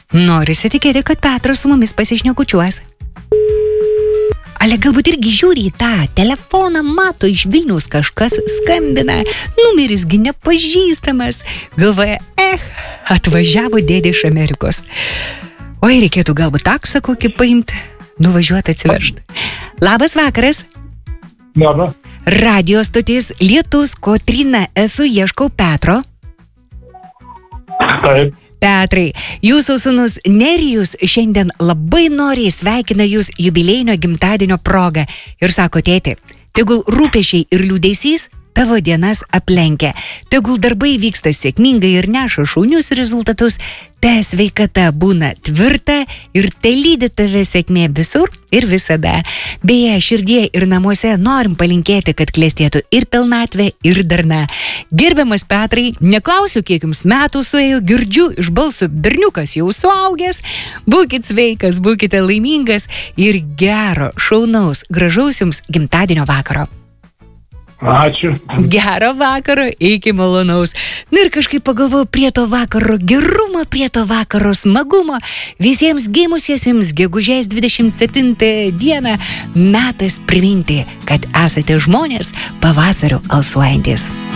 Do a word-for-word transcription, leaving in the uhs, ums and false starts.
Norisi tikėti, kad Petras su mumis pasišnekučiuos. Ale galbūt irgi žiūri į tą telefoną, mato iš Vilniaus kažkas skambina, numerisgi nepažįstamas. Galvoja, eh, atvažiavo dėdė iš Amerikos. Oi, reikėtų galbūt taksą kokį paimti, nuvažiuoti atsivežti. Labas vakaras. Labas. Radio stotis Lietus, Kotryna, esu, ieškau Petro. Taip. Petrai, jūsų sūnus Nerijus šiandien labai noriai sveikina jūs jubiliejinio gimtadienio proga ir sako, tėti, tegul rūpesčiai ir liūdesys tavo dienas aplenkia, tegul darbai vyksta sėkmingai ir neša šaunius rezultatus, te sveikata būna tvirta ir te lydi tave sėkmė visur ir visada. Beje, širdie ir namuose norim palinkėti, kad klestėtų ir pilnatvė, ir darna. Gerbiamas Petrai, neklausiu, kiek jums metų suėjo, girdžiu iš balso berniukas jau suaugęs, būkit sveikas, būkite laimingas ir gero, šaunaus, gražaus jums gimtadienio vakaro. Ačiū. Gero vakaro, iki malonaus. Na ir kažkaip pagalvojau prie to vakaro gerumo, prie to vakaro smagumo. Visiems gimusiesiems gegužės dvidešimt septintąją dieną metas priminti, kad esate žmonės pavasario alsuojantis.